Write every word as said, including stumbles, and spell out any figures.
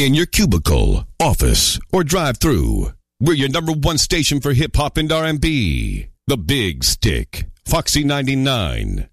In your cubicle, office, or drive-thru, we're your number one station for hip-hop and R and B. The Big Stick, Foxy ninety-nine.